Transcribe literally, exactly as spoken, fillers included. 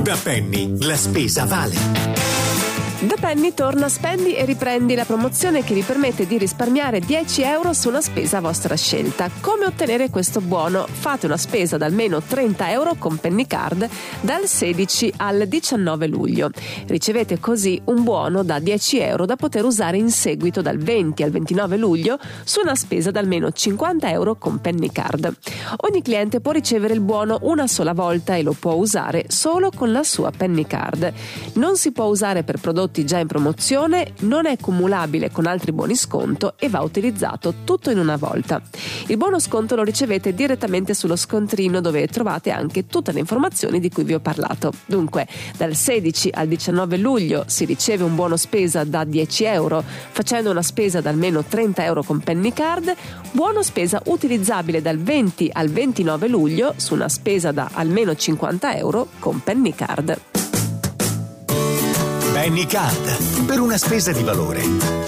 Da Penny la spesa vale. Da Penny torna Spendi e riprendi, la promozione che vi permette di risparmiare dieci euro su una spesa a vostra scelta. Come ottenere questo buono? Fate una spesa da almeno trenta euro con Penny Card dal sedici al diciannove luglio. Ricevete così un buono da dieci euro da poter usare in seguito dal venti al ventinove luglio su una spesa da almeno cinquanta euro con Penny Card. Ogni cliente può ricevere il buono una sola volta e lo può usare solo con la sua Penny Card. Non si può usare per prodotti già in promozione, non è cumulabile con altri buoni sconto e va utilizzato tutto in una volta. Il buono sconto lo ricevete direttamente sullo scontrino, dove trovate anche tutte le informazioni di cui vi ho parlato. Dunque, dal sedici al diciannove luglio si riceve un buono spesa da dieci euro facendo una spesa da almeno trenta euro con Penny Card, buono spesa utilizzabile dal venti al ventinove luglio su una spesa da almeno cinquanta euro con Penny Card. Penny Card, per una spesa di valore.